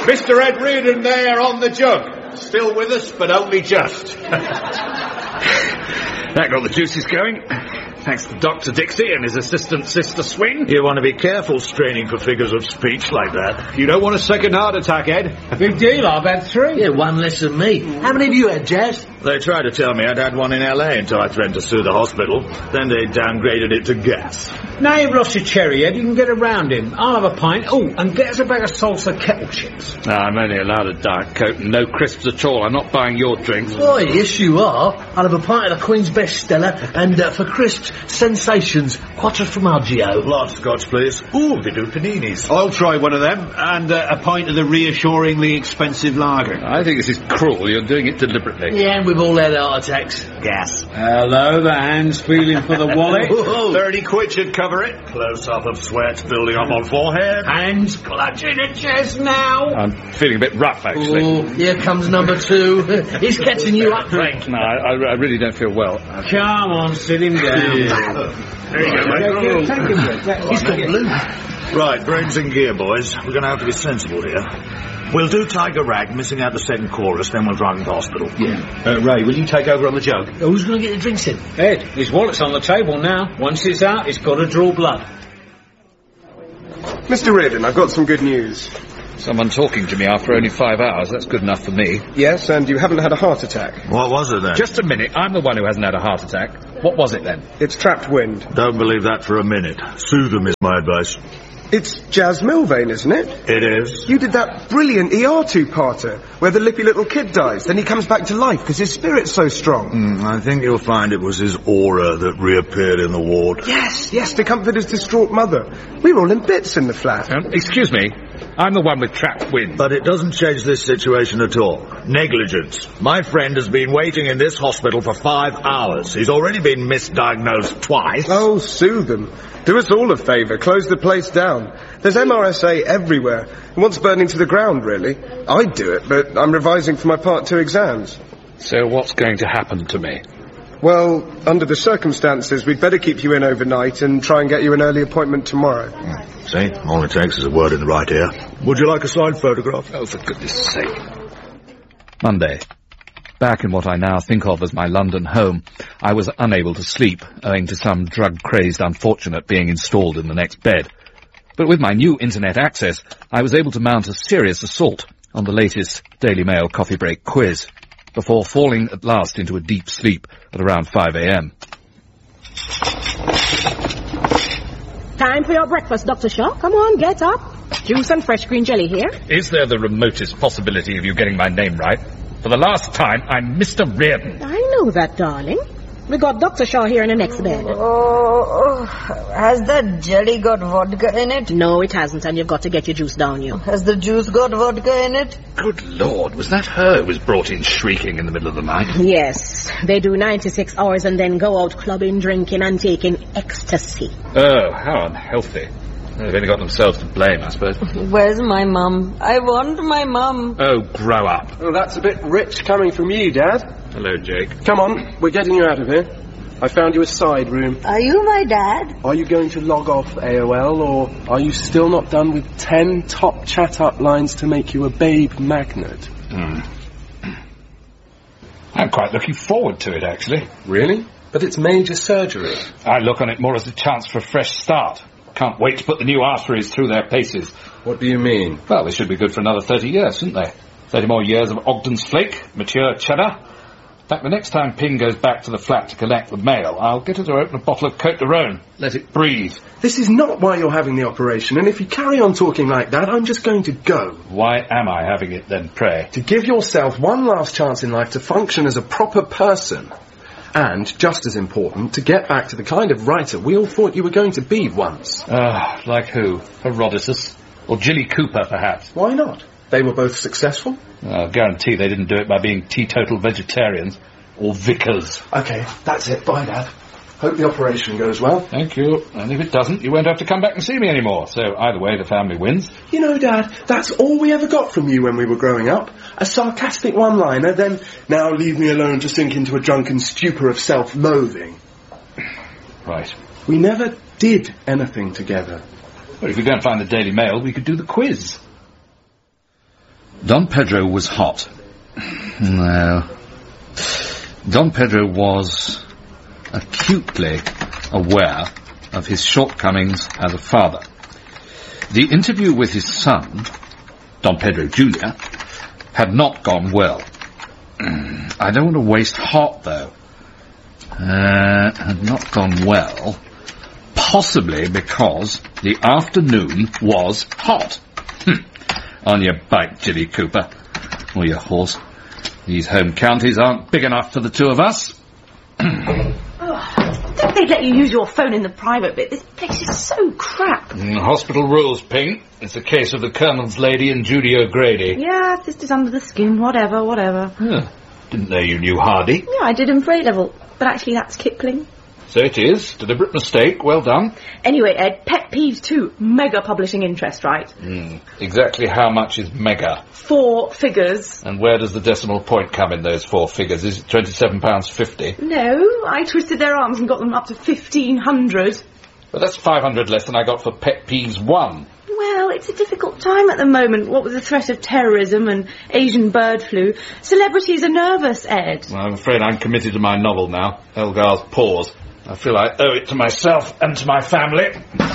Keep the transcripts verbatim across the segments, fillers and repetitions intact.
Mister Ed Reardon there on the jug. Still with us, but only just. That got the juices going. Thanks to Doctor Dixie and his assistant Sister Swing. You want to be careful straining for figures of speech like that. You don't want a second heart attack, Ed. A big deal, I've had three. Yeah, one less than me. How many have you had, Jazz? They tried to tell me I'd had one in L A until I threatened to sue the hospital. Then they downgraded it to gas. Now you've lost your cherry, Ed, you can get around him. I'll have a pint. Oh, and get us a bag of salsa kettle chips. No, I'm only allowed a Diet Coke and no crisps at all. I'm not buying your drinks. Oh, yes, you are. I'll have a pint of the Queen's Best Stella, and uh, for crisps, Sensations, Quattro Formaggio. Large scotch, please. Ooh, they do paninis. I'll try one of them, and uh, a pint of the reassuringly expensive lager. I think this is cruel. You're doing it deliberately. Yeah, we've all had heart attacks. Gas. Hello, the hand's feeling for the wallet. Thirty quid should cover it. Close up of sweat building up on forehead. Hands clutching at chest now. I'm feeling a bit rough, actually. Oh, here comes number two. He's catching you up, Frank. No, I, I really don't feel well. Come on, sit him down. There you go, mate. He's got blue. Right, brains in gear, boys. We're going to have to be sensible here. We'll do Tiger Rag, missing out the second chorus, then we'll drive him to hospital. Yeah. Uh, Ray, will you take over on the jug? Who's going to get the drinks in? Ed, his wallet's on the table now. Once it's out, it's got to draw blood. Mister Reardon, I've got some good news. Someone talking to me after only five hours. That's good enough for me. Yes, and you haven't had a heart attack. What was it then? Just a minute. I'm the one who hasn't had a heart attack. What was it then? It's trapped wind. Don't believe that for a minute. Soothe them is my advice. It's Jazz Milvain, isn't it? It is. You did that brilliant E R two-parter, where the lippy little kid dies, then he comes back to life because his spirit's so strong. Mm, I think you'll find it was his aura that reappeared in the ward. Yes, yes, to comfort his distraught mother. We were all in bits in the flat. Um, excuse me. I'm the one with trapped wind. But it doesn't change this situation at all. Negligence. My friend has been waiting in this hospital for five hours. He's already been misdiagnosed twice. Oh, soothe them. Do us all a favour. Close the place down. There's M R S A everywhere. It wants burning to the ground, really. I'd do it, but I'm revising for my Part two exams. So what's going to happen to me? Well, under the circumstances, we'd better keep you in overnight and try and get you an early appointment tomorrow. Mm. See? All it takes is a word in the right ear. Would you like a signed photograph? Oh, for goodness sake. Monday. Back in what I now think of as my London home, I was unable to sleep, owing to some drug-crazed unfortunate being installed in the next bed. But with my new internet access, I was able to mount a serious assault on the latest Daily Mail coffee break quiz, before falling at last into a deep sleep at around five a.m. Time for your breakfast, Doctor Shaw. Come on, get up. Juice and fresh green jelly here. Is there the remotest possibility of you getting my name right? For the last time, I'm Mister Reardon. I know that, darling. We got Doctor Shaw here in the next bed. Oh, has that jelly got vodka in it? No, it hasn't, and you've got to get your juice down, you. Has the juice got vodka in it? Good Lord, was that her who was brought in shrieking in the middle of the night? Yes, they do ninety-six hours and then go out clubbing, drinking, and taking ecstasy. Oh, how unhealthy. They've only got themselves to blame, I suppose. Where's my mum? I want my mum. Oh, grow up. Well, that's a bit rich coming from you, Dad. Hello, Jake. Come on, we're getting you out of here. I found you a side room. Are you my dad? Are you going to log off A O L, or are you still not done with ten top chat-up lines to make you a babe magnet? Hmm. I'm quite looking forward to it, actually. Really? But it's major surgery. I look on it more as a chance for a fresh start. Can't wait to put the new arteries through their paces. What do you mean? Well, they should be good for another thirty years, shouldn't they? thirty more years of Ogden's flake, mature cheddar. In fact, the next time Ping goes back to the flat to collect the mail, I'll get her to open a bottle of Côte d'Aron. Let it breathe. This is not why you're having the operation, and if you carry on talking like that, I'm just going to go. Why am I having it then, pray? To give yourself one last chance in life to function as a proper person. And, just as important, to get back to the kind of writer we all thought you were going to be once. Ah, uh, like who? Herodotus? Or Jilly Cooper, perhaps? Why not? They were both successful. I'll guarantee they didn't do it by being teetotal vegetarians. Or vicars. OK, that's it. Bye, Dad. Hope the operation goes well. Thank you. And if it doesn't, you won't have to come back and see me anymore. So either way, the family wins. You know, Dad, that's all we ever got from you when we were growing up. A sarcastic one-liner, then, now leave me alone to sink into a drunken stupor of self-loathing. Right. We never did anything together. Well, if we don't find the Daily Mail, we could do the quiz. Don Pedro was hot. No. Don Pedro was acutely aware of his shortcomings as a father. The interview with his son, Don Pedro Junior, had not gone well. I don't want to waste hot, though. Uh, had not gone well, possibly because the afternoon was hot. Hm. On your bike, Jilly Cooper. Or your horse. These home counties aren't big enough for the two of us. Oh, don't they let you use your phone in the private bit? This place is so crap. Mm, hospital rules, Ping. It's a case of the Colonel's lady and Judy O'Grady. Yeah, sister's under the skin, whatever, whatever. Huh. Didn't know you knew Hardy. Yeah, I did him for A-level. But actually, that's Kipling. So it is. Deliberate mistake. Well done. Anyway, Ed, pet peeves too. Mega publishing interest, right? Mm. Exactly how much is mega? Four figures. And where does the decimal point come in those four figures? Is it twenty-seven pounds fifty? No, I twisted their arms and got them up to fifteen hundred. But that's five hundred less than I got for pet peeves one. Well, it's a difficult time at the moment. What with the threat of terrorism and Asian bird flu. Celebrities are nervous, Ed. Well, I'm afraid I'm committed to my novel now, Elgar's Paws. I feel I owe it to myself and to my family.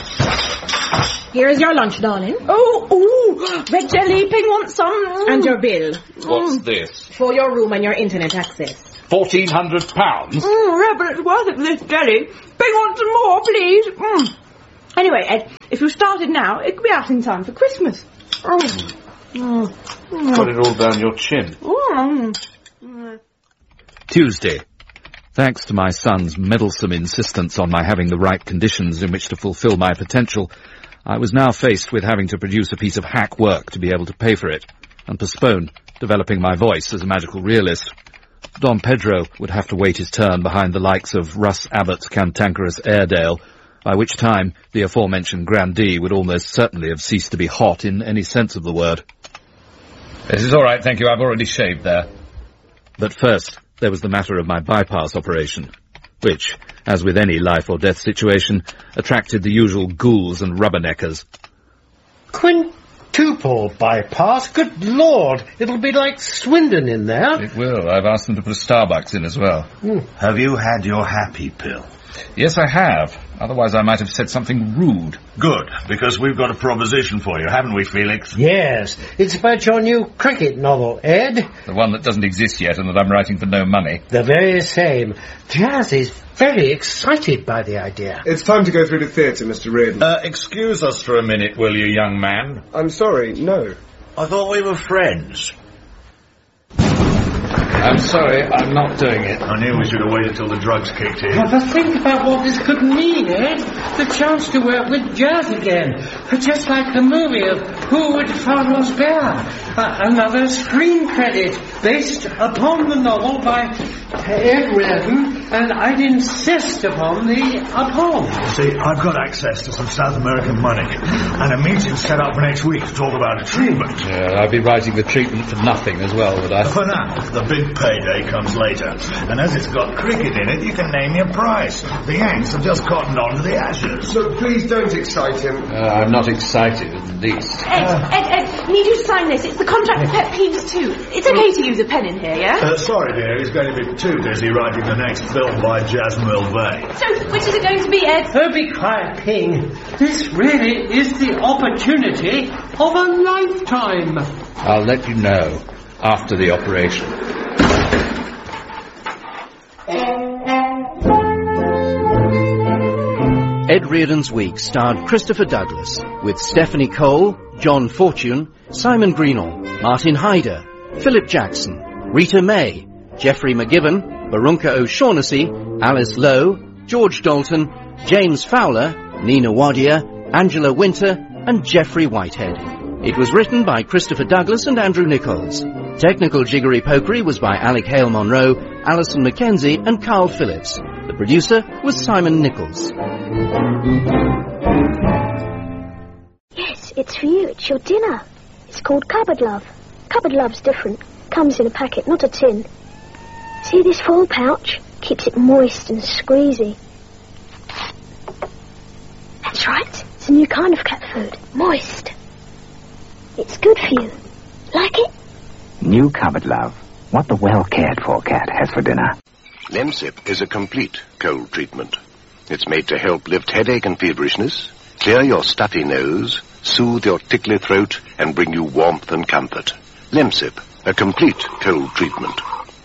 Here is your lunch, darling. Oh, ooh, red jelly, Ping wants some. And your bill. What's mm. this? For your room and your internet access. Fourteen hundred pounds? Mm, yeah, but it's worth it for this jelly. Ping wants some more, please. Mm. Anyway, Ed, if you started now, it could be out in time for Christmas. Mm. Mm. Mm. Got it all down your chin. Mm. Mm. Tuesday. Thanks to my son's meddlesome insistence on my having the right conditions in which to fulfill my potential, I was now faced with having to produce a piece of hack work to be able to pay for it, and postpone developing my voice as a magical realist. Don Pedro would have to wait his turn behind the likes of Russ Abbott's cantankerous Airedale, by which time the aforementioned grandee would almost certainly have ceased to be hot in any sense of the word. This is all right, thank you. I've already shaved there. But first, there was the matter of my bypass operation, which, as with any life-or-death situation, attracted the usual ghouls and rubberneckers. Quintuple bypass? Good Lord! It'll be like Swindon in there. It will. I've asked them to put a Starbucks in as well. Mm. Have you had your happy pill? Yes, I have. Otherwise I might have said something rude. Good, because we've got a proposition for you, haven't we, Felix? Yes. It's about your new cricket novel, Ed. The one that doesn't exist yet and that I'm writing for no money. The very same. Jazz is very excited by the idea. It's time to go through to theatre, Mister Reardon. Uh, excuse us for a minute, will you, young man? I'm sorry, no. I thought we were friends. I'm sorry, I'm not doing it. I knew we should have waited till the drugs kicked in. Well, but think about what this could mean, Ed. The chance to work with Jazz again. Just like the movie of Who Would Farrell's Bear. Uh, another screen credit based upon the novel by Ed Reardon, and I'd insist upon the upon. See, I've got access to some South American money, and a meeting set up for next week to talk about a treatment. Yeah, I'd be writing the treatment for nothing as well, would I? For now, the big payday comes later, and as it's got cricket in it, you can name your price. The Yanks have just cottoned on to the Ashes. So please don't excite him. Uh, I'm not excited in the least. Ed, uh, Ed, Ed, I need you to sign this. It's the contract for pet peeves too. It's okay to use a pen in here, yeah? Uh, sorry, dear, he's going to be too busy writing the next film by Jazz Mulvey. So, which is it going to be, Ed? Oh, be quiet, Ping. This really is the opportunity of a lifetime. I'll let you know after the operation. Ed Reardon's Week starred Christopher Douglas, with Stephanie Cole, John Fortune, Simon Greenall, Martin Hyder, Philip Jackson, Rita May, Geoffrey McGibbon, Barunka O'Shaughnessy, Alice Lowe, George Dalton, James Fowler, Nina Wadia, Angela Winter, and Geoffrey Whitehead. It was written by Christopher Douglas and Andrew Nichols. Technical jiggery-pokery was by Alec Hale-Monroe, Alison Mackenzie, and Carl Phillips. The producer was Simon Nichols. Yes, it's for you. It's your dinner. It's called Cupboard Love. Cupboard Love's different. Comes in a packet, not a tin. See this foil pouch? Keeps it moist and squeezy. That's right. It's a new kind of cat food. Moist. It's good for you. Like it? New cupboard, love. What the well-cared-for cat has for dinner. Lemsip is a complete cold treatment. It's made to help lift headache and feverishness, clear your stuffy nose, soothe your tickly throat, and bring you warmth and comfort. Lemsip, a complete cold treatment.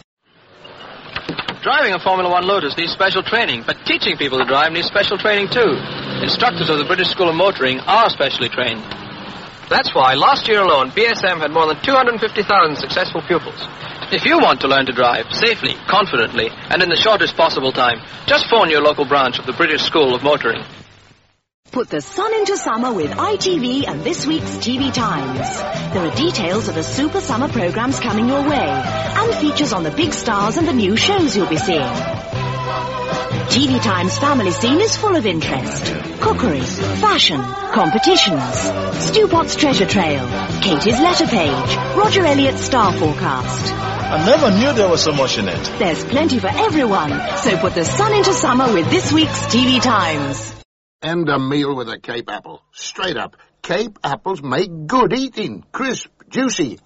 Driving a Formula One Lotus needs special training, but teaching people to drive needs special training too. Instructors of the British School of Motoring are specially trained. That's why last year alone, B S M had more than two hundred fifty thousand successful pupils. If you want to learn to drive safely, confidently, and in the shortest possible time, just phone your local branch of the British School of Motoring. Put the sun into summer with I T V and this week's T V Times. There are details of the super summer programs coming your way, and features on the big stars and the new shows you'll be seeing. T V Times family scene is full of interest. Cookeries, fashion, competitions, Stu Potts treasure trail, Katie's letter page, Roger Elliott's star forecast. I never knew there was so much in it. There's plenty for everyone, so put the sun into summer with this week's T V Times. And a meal with a Cape apple. Straight up. Cape apples make good eating. Crisp, juicy.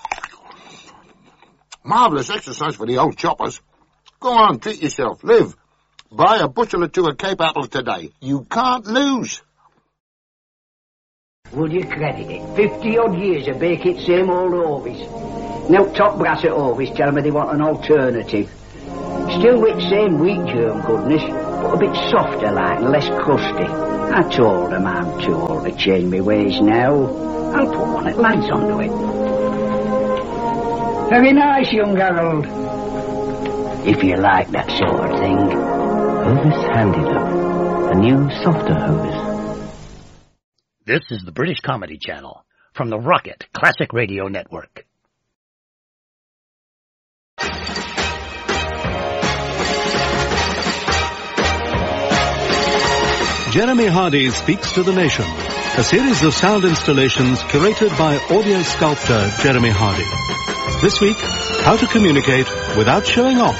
Marvellous exercise for the old choppers. Go on, treat yourself. Live. Buy a bushel or two of Cape apples today. You can't lose. Would you credit it? Fifty-odd years of bake it same old Orvis. Now top brass at Orvis tell me they want an alternative. Still with same wheat germ goodness, but a bit softer like and less crusty. I told them I'm too old to change my ways now. I'll put one at lights onto it. Very nice, young Harold. If you like that sort of thing. Hovis Handy Look, a new softer Hovis. This is the British Comedy Channel from the Rocket Classic Radio Network. Jeremy Hardy Speaks to the Nation, a series of sound installations curated by audio sculptor Jeremy Hardy. This week, how to communicate without showing off.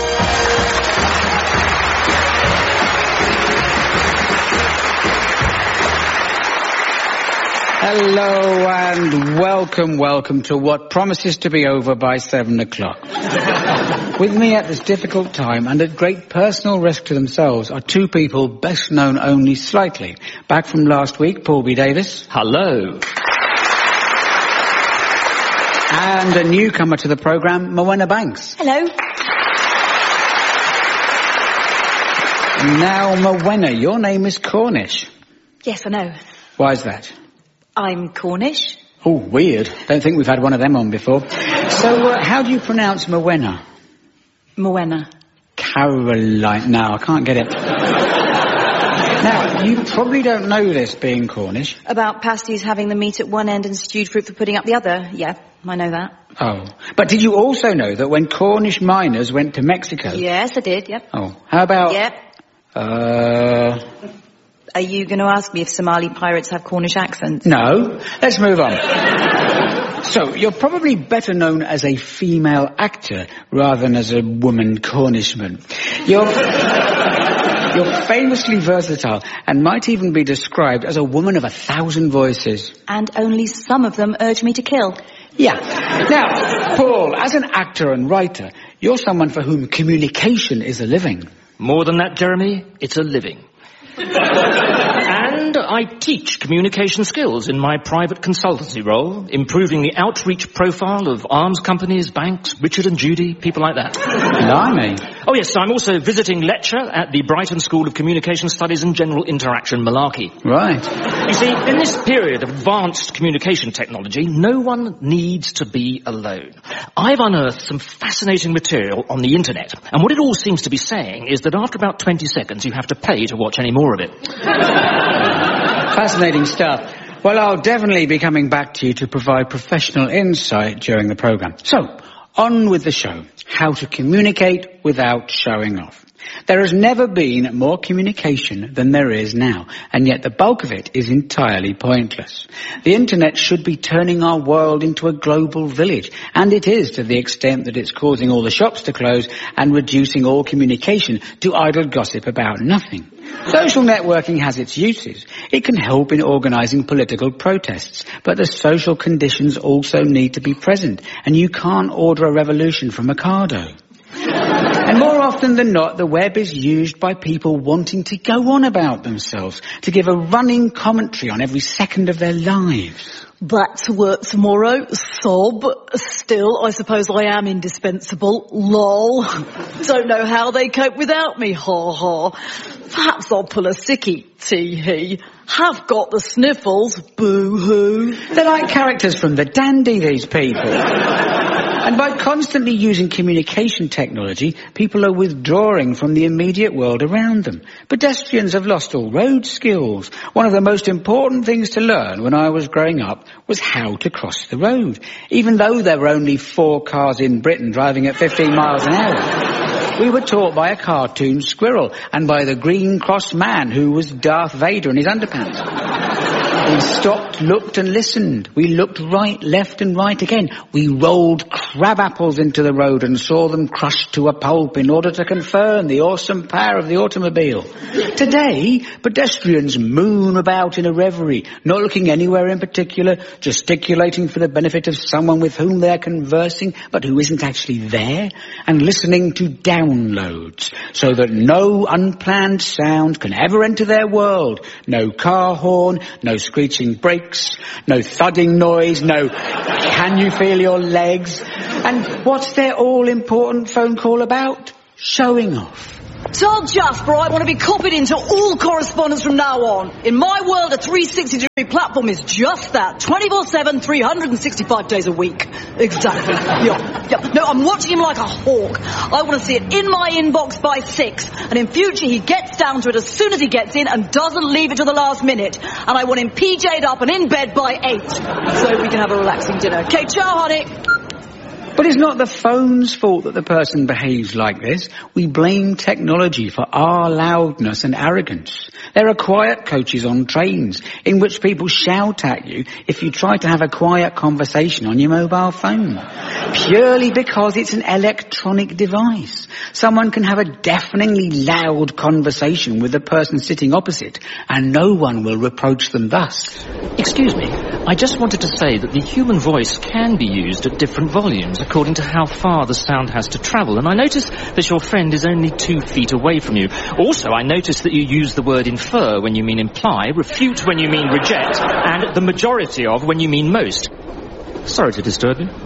Hello and welcome, welcome to what promises to be over by seven o'clock. With me at this difficult time and at great personal risk to themselves are two people best known only slightly. Back from last week, Paul B. Davis. Hello. And a newcomer to the programme, Moena Banks. Hello. Now, Moena, your name is Cornish. Yes, I know. Why is that? I'm Cornish. Oh, weird. Don't think we've had one of them on before. So, uh, how do you pronounce Moena? Moena. Caroline. No, I can't get it. Now, you probably don't know this, being Cornish. About pasties having the meat at one end and stewed fruit for pudding up the other. Yeah, I know that. Oh. But did you also know that when Cornish miners went to Mexico... Yes, I did, yep. Oh. How about... Yep. Uh... Are you going to ask me if Somali pirates have Cornish accents? No. Let's move on. So, you're probably better known as a female actor rather than as a woman Cornishman. You're, you're famously versatile and might even be described as a woman of a thousand voices. And only some of them urge me to kill. Yeah. Now, Paul, as an actor and writer, you're someone for whom communication is a living. More than that, Jeremy, it's a living. And I teach communication skills in my private consultancy role, improving the outreach profile of arms companies, banks, Richard and Judy, people like that. Blimey. Oh yes, I'm also visiting lecture at the Brighton School of Communication Studies and General Interaction, Malarkey. Right. You see, in this period of advanced communication technology, no one needs to be alone. I've unearthed some fascinating material on the internet, and what it all seems to be saying is that after about twenty seconds you have to pay to watch any more of it. Fascinating stuff. Well, I'll definitely be coming back to you to provide professional insight during the programme. So, on with the show. How to communicate without showing off. There has never been more communication than there is now, and yet the bulk of it is entirely pointless. The internet should be turning our world into a global village, and it is to the extent that it's causing all the shops to close and reducing all communication to idle gossip about nothing. Social networking has its uses. It can help in organising political protests, but the social conditions also need to be present, and you can't order a revolution from Ocado. And more often than not, the web is used by people wanting to go on about themselves, to give a running commentary on every second of their lives. Back to work tomorrow, sob. Still, I suppose I am indispensable. Lol. Don't know how they cope without me, ha ha. Perhaps I'll pull a sickie, tee hee. Have got the sniffles, boo hoo. They're like characters from the Dandy, these people. And by constantly using communication technology, people are withdrawing from the immediate world around them. Pedestrians have lost all road skills. One of the most important things to learn when I was growing up was how to cross the road. Even though there were only four cars in Britain driving at fifteen miles an hour. We were taught by a cartoon squirrel and by the Green Cross man who was Darth Vader in his underpants. We stopped, looked and listened. We looked right, left and right again. We rolled crab apples into the road and saw them crushed to a pulp in order to confirm the awesome power of the automobile. Today, pedestrians moon about in a reverie, not looking anywhere in particular, gesticulating for the benefit of someone with whom they're conversing, but who isn't actually there, and listening to downloads, so that no unplanned sound can ever enter their world. No car horn, no screeching brakes, no thudding noise, no can you feel your legs? And what's their all-important phone call about? Showing off. Tell Jasper I want to be copied into all correspondence from now on. In my world, a three sixty degree platform is just that. twenty-four seven, three hundred sixty-five days a week. Exactly. Yeah. yeah. No, I'm watching him like a hawk. I want to see it in my inbox by six. And in future, he gets down to it as soon as he gets in and doesn't leave it to the last minute. And I want him P J'd up and in bed by eight. So we can have a relaxing dinner. Okay, ciao, honey. But it's not the phone's fault that the person behaves like this. We blame technology for our loudness and arrogance. There are quiet coaches on trains in which people shout at you if you try to have a quiet conversation on your mobile phone. Purely because it's an electronic device. Someone can have a deafeningly loud conversation with the person sitting opposite and no one will reproach them thus. Excuse me, I just wanted to say that the human voice can be used at different volumes according to how far the sound has to travel, and I noticed that your friend is only two feet away from you. Also, I noticed that you use the word infer when you mean imply, refute when you mean reject, and the majority of when you mean most. Sorry to disturb you.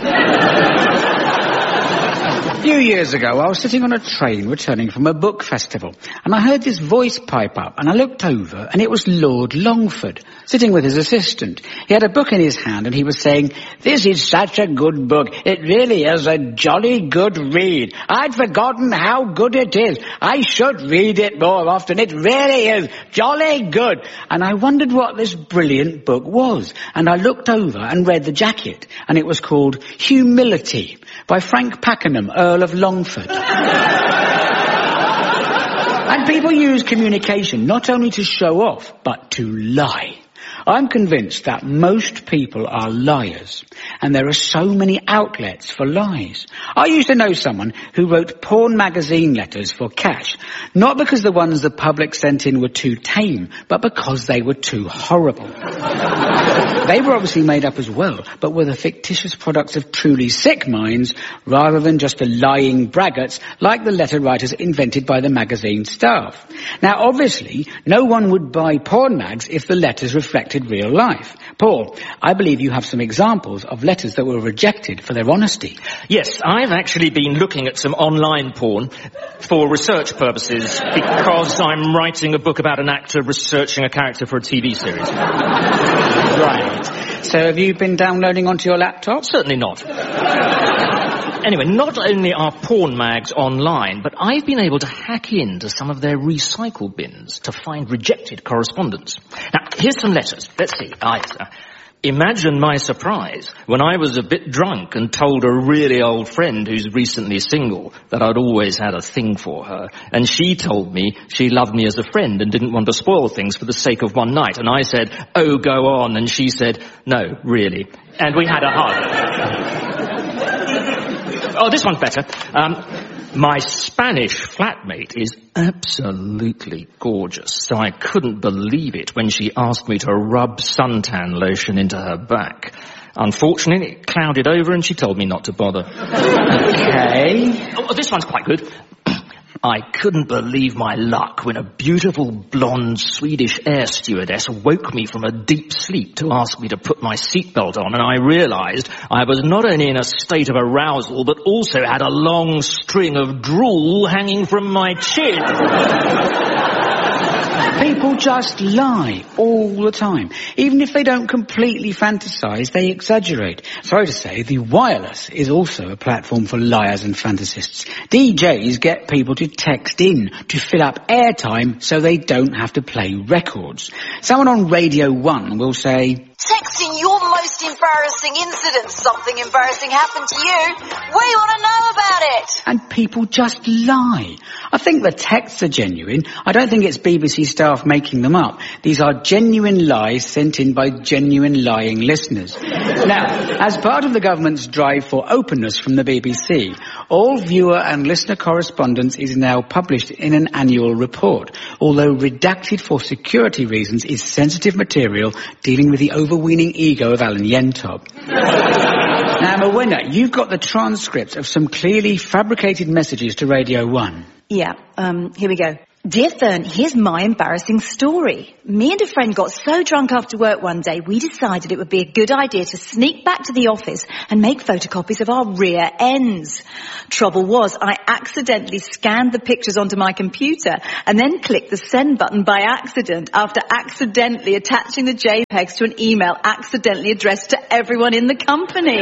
A few years ago, I was sitting on a train returning from a book festival, and I heard this voice pipe up, and I looked over, and it was Lord Longford, sitting with his assistant. He had a book in his hand, and he was saying, "This is such a good book. It really is a jolly good read. I'd forgotten how good it is. I should read it more often. It really is jolly good." And I wondered what this brilliant book was, and I looked over and read the jacket, and it was called Humility by Frank Pakenham, Earl of Longford. And people use communication not only to show off, but to lie. I'm convinced that most people are liars, and there are so many outlets for lies. I used to know someone who wrote porn magazine letters for cash, not because the ones the public sent in were too tame, but because they were too horrible. They were obviously made up as well, but were the fictitious products of truly sick minds, rather than just the lying braggarts like the letter writers invented by the magazine staff. Now, obviously, no one would buy porn mags if the letters reflected real life. Paul, I believe you have some examples of letters that were rejected for their honesty. Yes, I've actually been looking at some online porn for research purposes because I'm writing a book about an actor researching a character for a T V series. Right. So have you been downloading onto your laptop? Certainly not. Anyway, not only are porn mags online, but I've been able to hack into some of their recycle bins to find rejected correspondence. Now, here's some letters. Let's see. I, uh, Imagine my surprise when I was a bit drunk and told a really old friend who's recently single that I'd always had a thing for her. And she told me she loved me as a friend and didn't want to spoil things for the sake of one night. And I said, oh, go on. And she said, no, really. And we had a hug. Oh, this one's better. Um... My Spanish flatmate is absolutely gorgeous, so I couldn't believe it when she asked me to rub suntan lotion into her back. Unfortunately, it clouded over and she told me not to bother. Okay. Oh, this one's quite good. I couldn't believe my luck when a beautiful blonde Swedish air stewardess woke me from a deep sleep to ask me to put my seatbelt on, and I realised I was not only in a state of arousal but also had a long string of drool hanging from my chin. People just lie all the time. Even if they don't completely fantasize, they exaggerate. Sorry to say, the wireless is also a platform for liars and fantasists. D Js get people to text in to fill up airtime so they don't have to play records. Someone on Radio one will say, texting your most embarrassing incident. Something embarrassing happened to you. We want to know about it. And people just lie. I think the texts are genuine. I don't think it's B B C staff making them up. These are genuine lies sent in by genuine lying listeners. Now, as part of the government's drive for openness from the B B C, all viewer and listener correspondence is now published in an annual report, although redacted for security reasons is sensitive material dealing with the overweening ego of Alan Yentob. Now, Mawena, you've got the transcripts of some clearly fabricated messages to Radio one. Yeah, um, here we go. Dear Fern, here's my embarrassing story. Me and a friend got so drunk after work one day, we decided it would be a good idea to sneak back to the office and make photocopies of our rear ends. Trouble was, I accidentally scanned the pictures onto my computer and then clicked the send button by accident after accidentally attaching the JPEGs to an email accidentally addressed to everyone in the company.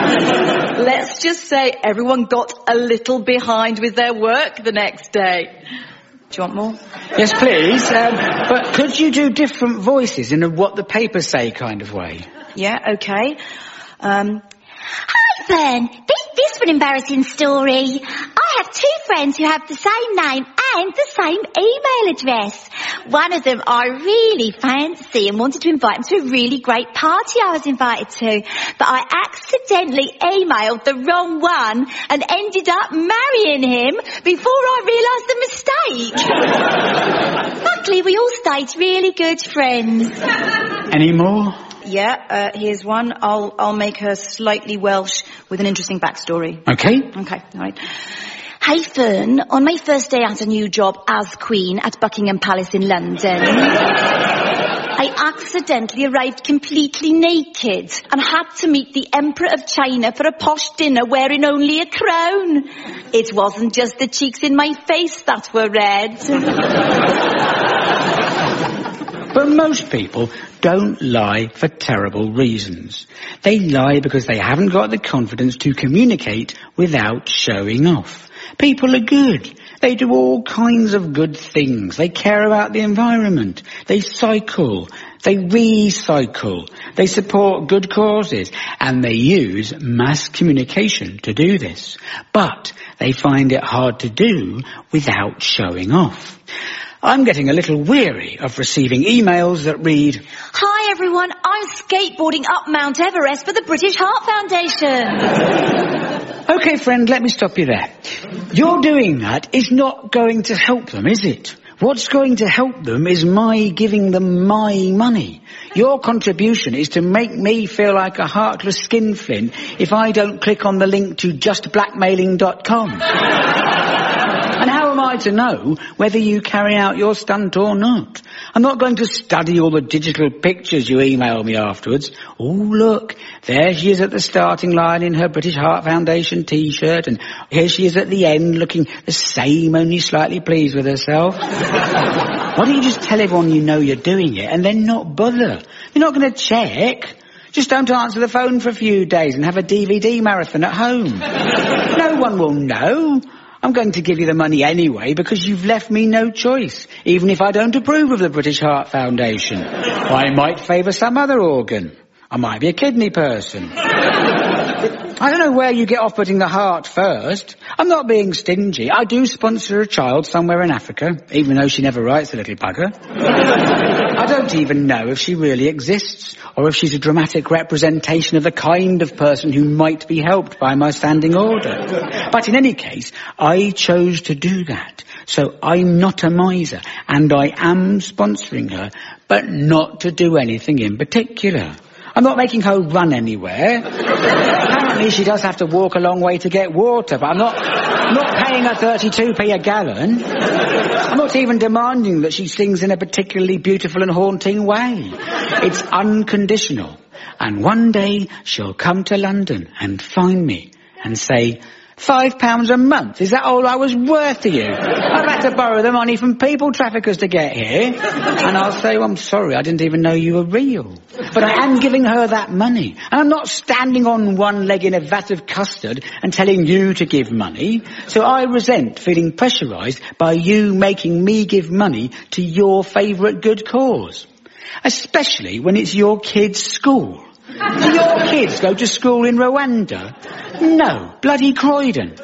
Let's just say everyone got a little behind with their work the next day. Do you want more? Yes, please. Um, but could you do different voices in a what the papers say kind of way? Yeah, okay. Um, Hi, Fern. This, this for an embarrassing story. I have two friends who have the same name and the same email address. One of them I really fancy and wanted to invite him to a really great party I was invited to. But I accidentally emailed the wrong one and ended up marrying him before I realised the mistake. Luckily, we all stayed really good friends. Any more? Yeah, uh, here's one. I'll I'll make her slightly Welsh with an interesting backstory. Okay. Okay, all right. Hey Fern, on my first day at a new job as Queen at Buckingham Palace in London, I accidentally arrived completely naked and had to meet the Emperor of China for a posh dinner wearing only a crown. It wasn't just the cheeks in my face that were red. But most people don't lie for terrible reasons. They lie because they haven't got the confidence to communicate without showing off. People are good. They do all kinds of good things. They care about the environment. They cycle. They recycle. They support good causes. And they use mass communication to do this. But they find it hard to do without showing off. I'm getting a little weary of receiving emails that read, Hi everyone, I'm skateboarding up Mount Everest for the British Heart Foundation. Okay, friend, let me stop you there. Your doing that is not going to help them, is it? What's going to help them is my giving them my money. Your contribution is to make me feel like a heartless skinflint if I don't click on the link to just blackmailing dot com. And how am I to know whether you carry out your stunt or not? I'm not going to study all the digital pictures you email me afterwards. Oh, look, there she is at the starting line in her British Heart Foundation T-shirt, and here she is at the end looking the same, only slightly pleased with herself. Why don't you just tell everyone you know you're doing it and then not bother? You're not going to check. Just don't answer the phone for a few days and have a D V D marathon at home. No one will know. I'm going to give you the money anyway because you've left me no choice, even if I don't approve of the British Heart Foundation. I might favour some other organ. I might be a kidney person. I don't know where you get off putting the heart first. I'm not being stingy. I do sponsor a child somewhere in Africa, even though she never writes, the little bugger. I don't even know if she really exists, or if she's a dramatic representation of the kind of person who might be helped by my standing order. But in any case, I chose to do that. So I'm not a miser, and I am sponsoring her, but not to do anything in particular. I'm not making her run anywhere. Apparently she does have to walk a long way to get water, but I'm not, I'm not paying her thirty-two p a gallon. I'm not even demanding that she sings in a particularly beautiful and haunting way. It's unconditional. And one day she'll come to London and find me and say, Five pounds a month, is that all I was worth to you? I've had to borrow the money from people traffickers to get here. And I'll say, well, I'm sorry, I didn't even know you were real. But I am giving her that money. And I'm not standing on one leg in a vat of custard and telling you to give money. So I resent feeling pressurised by you making me give money to your favourite good cause. Especially when it's your kid's school. Do your kids go to school in Rwanda? No, bloody Croydon.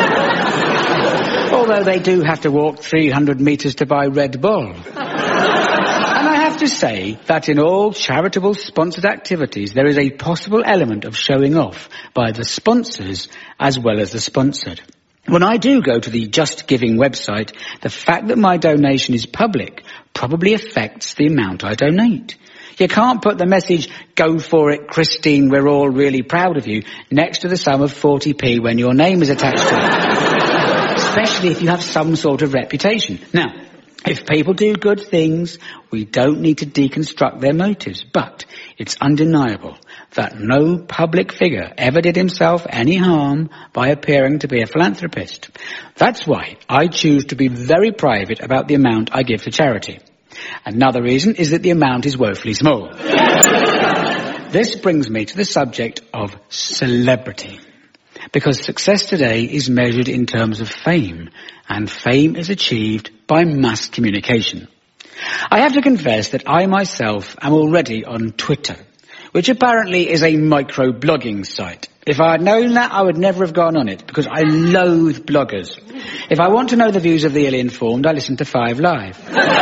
Although they do have to walk three hundred metres to buy Red Bull. And I have to say that in all charitable sponsored activities there is a possible element of showing off by the sponsors as well as the sponsored. When I do go to the Just Giving website, the fact that my donation is public probably affects the amount I donate. You can't put the message, go for it, Christine, we're all really proud of you, next to the sum of forty p when your name is attached to it. Especially if you have some sort of reputation. Now, if people do good things, we don't need to deconstruct their motives. But it's undeniable that no public figure ever did himself any harm by appearing to be a philanthropist. That's why I choose to be very private about the amount I give to charity. Another reason is that the amount is woefully small. This brings me to the subject of celebrity. Because success today is measured in terms of fame, and fame is achieved by mass communication. I have to confess that I myself am already on Twitter, which apparently is a micro-blogging site. If I had known that, I would never have gone on it, because I loathe bloggers. If I want to know the views of the ill-informed, I listen to Five Live.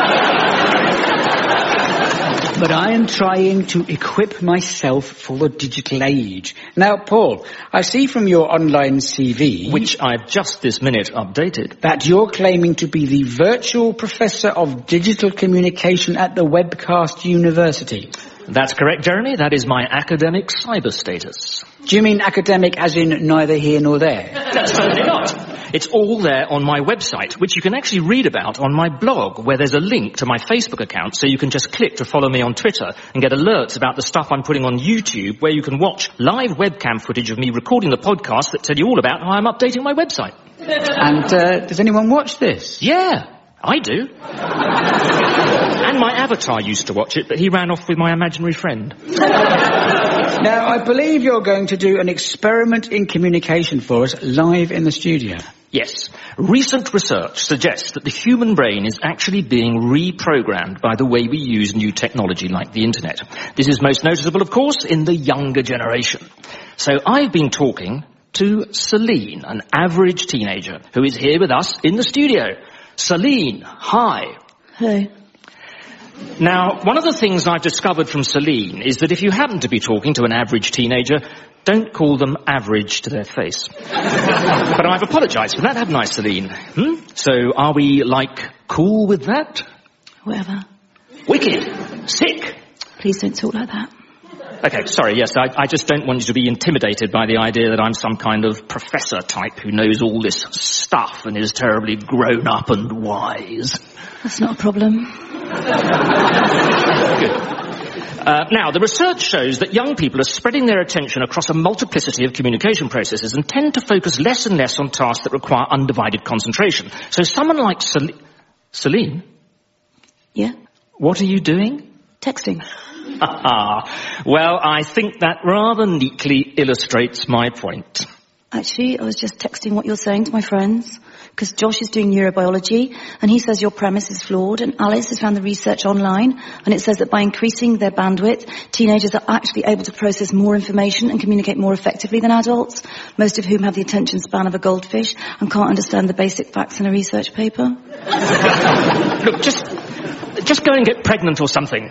But I am trying to equip myself for the digital age. Now, Paul, I see from your online C V... which I've just this minute updated. ...that you're claiming to be the virtual professor of digital communication at the Webcast University. That's correct, Jeremy. That is my academic cyber status. Do you mean academic as in neither here nor there? That's certainly not. It's all there on my website, which you can actually read about on my blog, where there's a link to my Facebook account, so you can just click to follow me on Twitter and get alerts about the stuff I'm putting on YouTube, where you can watch live webcam footage of me recording the podcast that tell you all about how I'm updating my website. And uh, does anyone watch this? Yeah, I do. And my avatar used to watch it, but he ran off with my imaginary friend. Now, I believe you're going to do an experiment in communication for us live in the studio. Yes. Recent research suggests that the human brain is actually being reprogrammed by the way we use new technology like the internet. This is most noticeable, of course, in the younger generation. So I've been talking to Celine, an average teenager, who is here with us in the studio. Celine, hi. Hey. Now, one of the things I've discovered from Celine is that if you happen to be talking to an average teenager, don't call them average to their face. But I've apologised for that, haven't I, Celine? Hmm? So are we, like, cool with that? Whatever. Wicked. Sick. Please don't talk like that. Okay, sorry, yes, I, I just don't want you to be intimidated by the idea that I'm some kind of professor type who knows all this stuff and is terribly grown up and wise. That's not a problem. Good. Uh, now, the research shows that young people are spreading their attention across a multiplicity of communication processes and tend to focus less and less on tasks that require undivided concentration. So someone like Celine... Celine? Yeah? What are you doing? Texting. Well, I think that rather neatly illustrates my point. Actually, I was just texting what you're saying to my friends, because Josh is doing neurobiology, and he says your premise is flawed, and Alice has found the research online, and it says that by increasing their bandwidth, teenagers are actually able to process more information and communicate more effectively than adults, most of whom have the attention span of a goldfish and can't understand the basic facts in a research paper. Look, just, just go and get pregnant or something.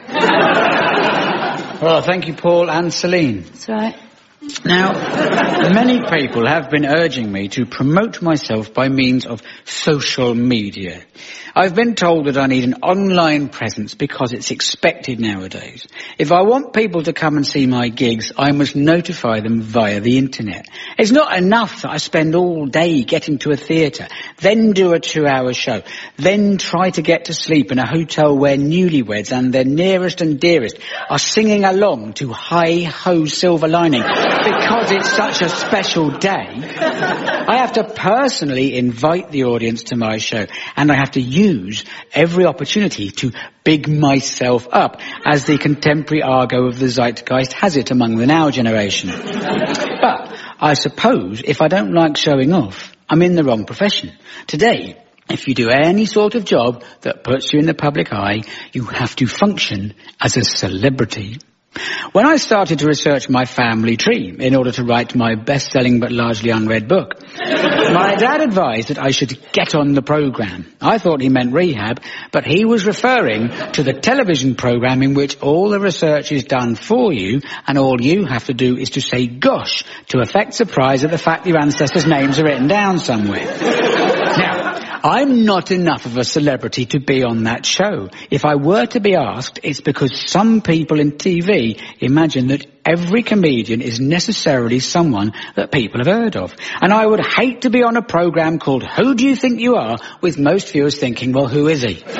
Well, thank you, Paul and Celine. That's right. Now, many people have been urging me to promote myself by means of social media. I've been told that I need an online presence because it's expected nowadays. If I want people to come and see my gigs, I must notify them via the internet. It's not enough that I spend all day getting to a theatre, then do a two-hour show, then try to get to sleep in a hotel where newlyweds and their nearest and dearest are singing along to Hi Ho Silver Lining because it's such a special day. I have to personally invite the audience to my show, and I have to use every opportunity to big myself up, as the contemporary argot of the zeitgeist has it among the now generation. But I suppose if I don't like showing off, I'm in the wrong profession. Today, if you do any sort of job that puts you in the public eye, you have to function as a celebrity. When I started to research my family tree in order to write my best-selling but largely unread book, my dad advised that I should get on the programme. I thought he meant rehab, but he was referring to the television programme in which all the research is done for you and all you have to do is to say gosh to affect surprise at the fact your ancestors' names are written down somewhere. Now, I'm not enough of a celebrity to be on that show. If I were to be asked, it's because some people in T V imagine that every comedian is necessarily someone that people have heard of. And I would hate to be on a programme called Who Do You Think You Are, with most viewers thinking, well, who is he?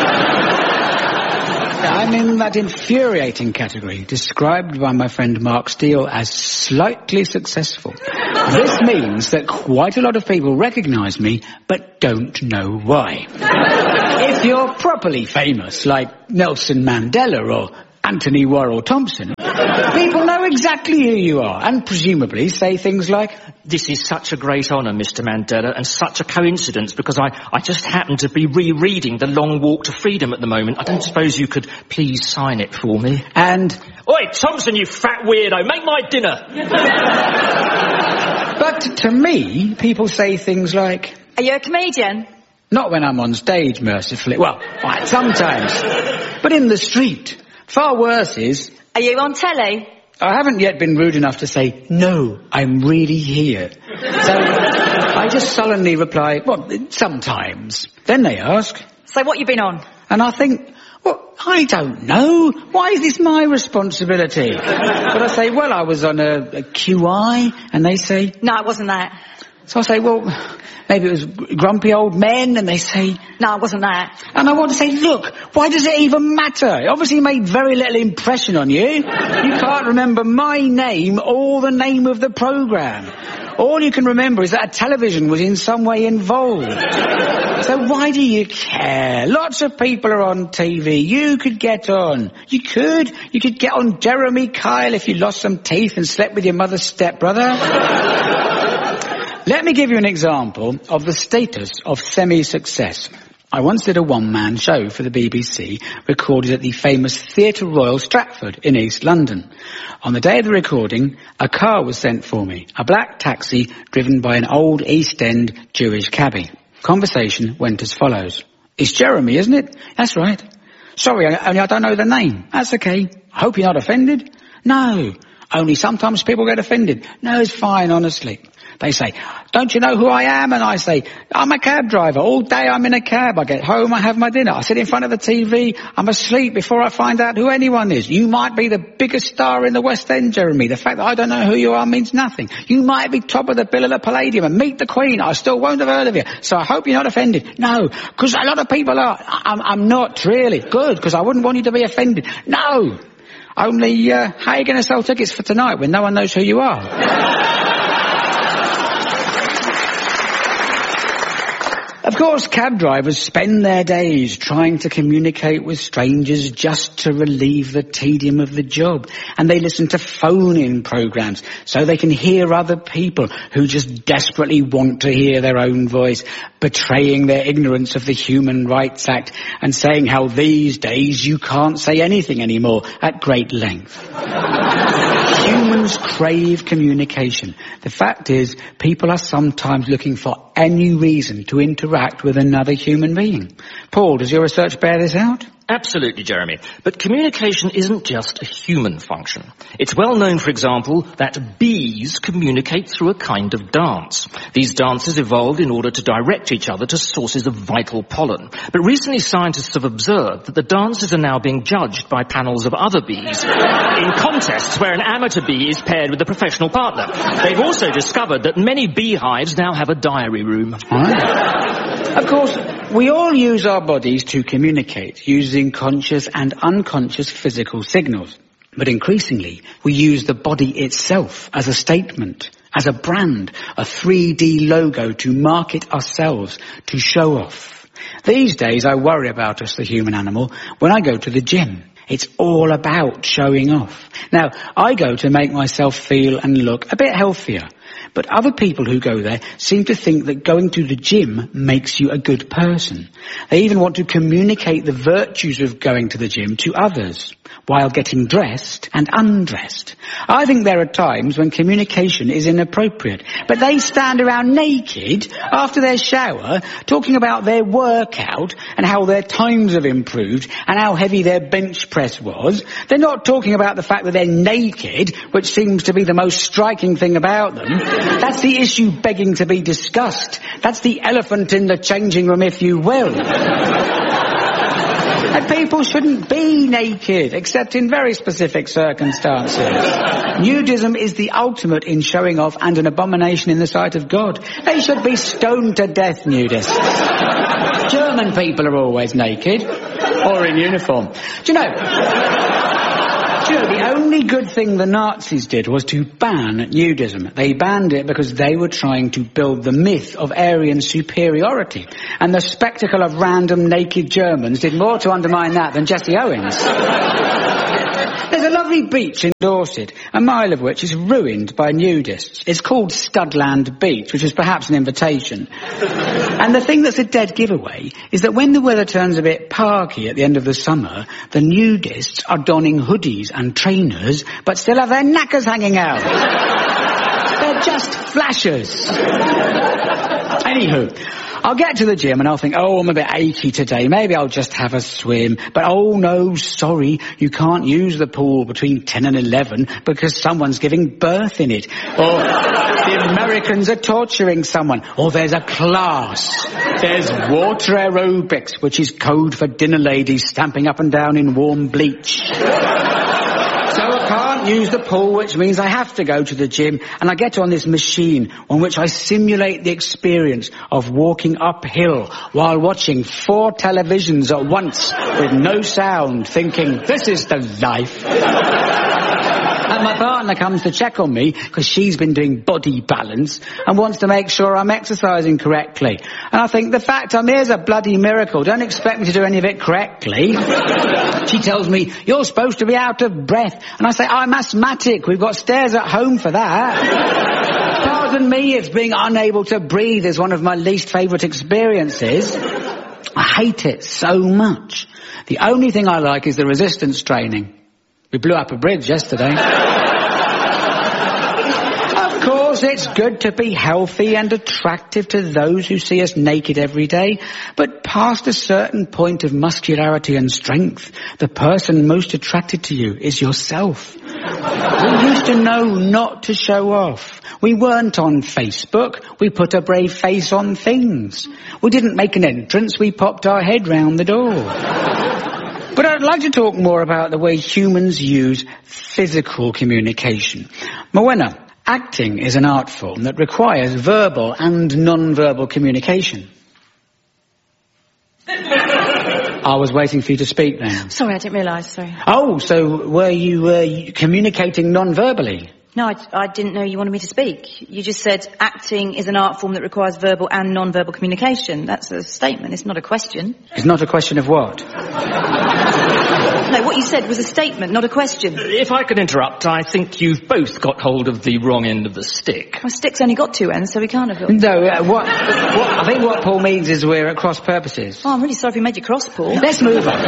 I'm in that infuriating category, described by my friend Mark Steele as slightly successful. This means that quite a lot of people recognise me, but don't know why. If you're properly famous, like Nelson Mandela or Anthony Worrell Thompson, people know exactly who you are, and presumably say things like, "This is such a great honour, Mister Mandela, and such a coincidence, because I, I just happen to be rereading The Long Walk to Freedom at the moment. I don't suppose you could please sign it for me?" And, "Oi, Thompson, you fat weirdo, make my dinner!" But to me, people say things like, "Are you a comedian?" Not when I'm on stage, mercifully. Well, right, sometimes. But in the street. Far worse is, "Are you on telly?" I haven't yet been rude enough to say, "No, I'm really here." So I just sullenly reply, "Well, sometimes." Then they ask, "So what you been on?" And I think, well, I don't know. Why is this my responsibility? But I say, well, I was on a, a Q I, and they say, "No, it wasn't that." So I say, well, maybe it was Grumpy Old Men, and they say, "No, it wasn't that." And I want to say, look, why does it even matter? It obviously made very little impression on you. You can't remember my name or the name of the programme. All you can remember is that a television was in some way involved. So why do you care? Lots of people are on T V. You could get on. You could. You could get on Jeremy Kyle if you lost some teeth and slept with your mother's stepbrother. Let me give you an example of the status of semi-success. I once did a one-man show for the B B C, recorded at the famous Theatre Royal Stratford in East London. On the day of the recording, a car was sent for me, a black taxi driven by an old East End Jewish cabbie. Conversation went as follows. "It's Jeremy, isn't it?" "That's right." "Sorry, only I don't know the name." "That's okay. I hope you're not offended." "No, only sometimes people get offended." "No, it's fine, honestly." They say, "Don't you know who I am?" And I say, "I'm a cab driver. All day I'm in a cab. I get home, I have my dinner. I sit in front of the T V. I'm asleep before I find out who anyone is. You might be the biggest star in the West End, Jeremy. The fact that I don't know who you are means nothing. You might be top of the bill at the Palladium and meet the Queen. I still won't have heard of you. So I hope you're not offended." "No, because a lot of people are." I'm, I'm not really. "Good, because I wouldn't want you to be offended." "No, only uh, how are you going to sell tickets for tonight when no one knows who you are?" Of course, cab drivers spend their days trying to communicate with strangers just to relieve the tedium of the job. And they listen to phone-in programs so they can hear other people who just desperately want to hear their own voice, betraying their ignorance of the Human Rights Act and saying how these days you can't say anything anymore at great length. Humans crave communication. The fact is, people are sometimes looking for any reason to interact with another human being. Paul, does your research bear this out? Absolutely, Jeremy. But communication isn't just a human function. It's well known, for example, that bees communicate through a kind of dance. These dances evolved in order to direct each other to sources of vital pollen. But recently scientists have observed that the dances are now being judged by panels of other bees in contests where an amateur bee is paired with a professional partner. They've also discovered that many beehives now have a diary room. Of course, we all use our bodies to communicate, using conscious and unconscious physical signals. But increasingly, we use the body itself as a statement, as a brand, a three D logo to market ourselves, to show off. These days, I worry about us, the human animal, when I go to the gym. It's all about showing off. Now, I go to make myself feel and look a bit healthier. But other people who go there seem to think that going to the gym makes you a good person. They even want to communicate the virtues of going to the gym to others, while getting dressed and undressed. I think there are times when communication is inappropriate, but they stand around naked after their shower, talking about their workout and how their times have improved and how heavy their bench press was. They're not talking about the fact that they're naked, which seems to be the most striking thing about them. That's the issue begging to be discussed. That's the elephant in the changing room, if you will. And people shouldn't be naked, except in very specific circumstances. Nudism is the ultimate in showing off and an abomination in the sight of God. They should be stoned to death, nudists. German people are always naked, or in uniform. Do you know... Do you know, the only good thing the Nazis did was to ban nudism. They banned it because they were trying to build the myth of Aryan superiority. And the spectacle of random naked Germans did more to undermine that than Jesse Owens. There's a lovely beach in Dorset, a mile of which is ruined by nudists. It's called Studland Beach, which is perhaps an invitation. And the thing that's a dead giveaway is that when the weather turns a bit parky at the end of the summer, the nudists are donning hoodies and trainers, but still have their knackers hanging out. They're just flashers. Anywho, I'll get to the gym and I'll think, oh, I'm a bit achy today. Maybe I'll just have a swim. But oh no, sorry, you can't use the pool between ten and eleven because someone's giving birth in it. Or the Americans are torturing someone. Or there's a class. There's water aerobics, which is code for dinner ladies stamping up and down in warm bleach. So I can't use the pool, which means I have to go to the gym, and I get on this machine on which I simulate the experience of walking uphill while watching four televisions at once with no sound, thinking, this is the life. And my partner comes to check on me because she's been doing body balance and wants to make sure I'm exercising correctly. And I think the fact I'm here is a bloody miracle. Don't expect me to do any of it correctly. She tells me, you're supposed to be out of breath. And I say, I'm asthmatic. We've got stairs at home for that. Pardon me if being unable to breathe is one of my least favourite experiences. I hate it so much. The only thing I like is the resistance training. We blew up a bridge yesterday. Of course, it's good to be healthy and attractive to those who see us naked every day, but past a certain point of muscularity and strength, the person most attracted to you is yourself. We used to know not to show off. We weren't on Facebook. We put a brave face on things. We didn't make an entrance. We popped our head round the door. But I'd like to talk more about the way humans use physical communication. Moena, acting is an art form that requires verbal and non-verbal communication. I was waiting for you to speak then. Sorry, I didn't realise, sorry. Oh, so were you, uh, communicating non-verbally? No, I, I didn't know you wanted me to speak. You just said acting is an art form that requires verbal and non-verbal communication. That's a statement, it's not a question. It's not a question of what? No, what you said was a statement, not a question. If I could interrupt, I think you've both got hold of the wrong end of the stick. My stick's only got two ends, so we can't have it. No, uh, what, what... I think what Paul means is we're at cross purposes. Oh, I'm really sorry if we made you cross, Paul. Let's move on.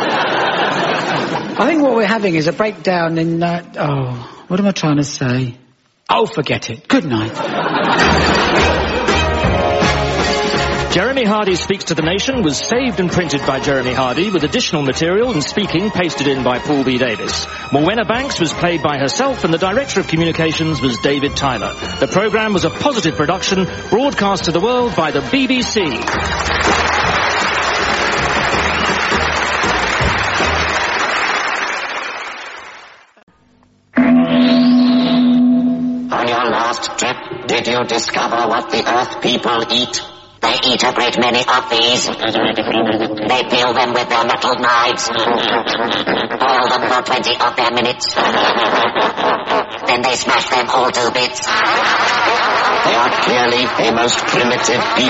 I think what we're having is a breakdown in... Uh, oh... What am I trying to say? Oh, forget it. Good night. Jeremy Hardy Speaks to the Nation was saved and printed by Jeremy Hardy, with additional material and speaking pasted in by Paul B. Davis. Morwenna Banks was played by herself, and the Director of Communications was David Tyler. The programme was a positive production, broadcast to the world by the B B C. On your last trip, did you discover what the Earth people eat? They eat a great many of these. They peel them with their metal knives. Boil them for twenty of their minutes. Then they smash them all to bits. They are clearly a most primitive people.